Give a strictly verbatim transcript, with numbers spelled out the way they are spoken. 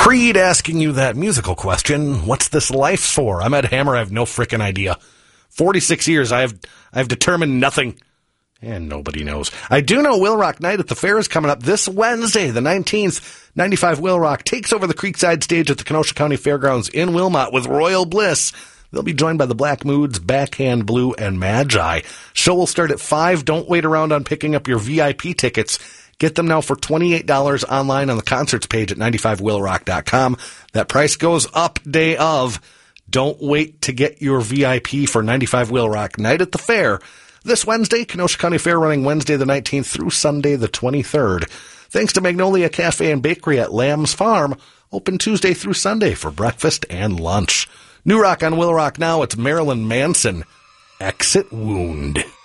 Creed asking you that musical question, what's this life for? I'm Ed Hammer, I have no frickin' idea. forty-six years, I have I've determined nothing. And nobody knows. I do know Will Rock Night at the Fair is coming up this Wednesday, the nineteenth. ninety-five Will Rock takes over the Creekside stage at the Kenosha County Fairgrounds in Wilmot with Royal Bliss. They'll be joined by the Black Moods, Backhand Blue, and Magi. Show will start at five. Don't wait around on picking up your V I P tickets. Get them now for twenty-eight dollars online on the concerts page at ninety-five will rock dot com. That price goes up day of. Don't wait to get your V I P for ninety-five Will Rock Night at the Fair. This Wednesday, Kenosha County Fair running Wednesday the nineteenth through Sunday the twenty-third. Thanks to Magnolia Cafe and Bakery at Lamb's Farm. Open Tuesday through Sunday for breakfast and lunch. New Rock on Will Rock now. It's Marilyn Manson. Exit Wound.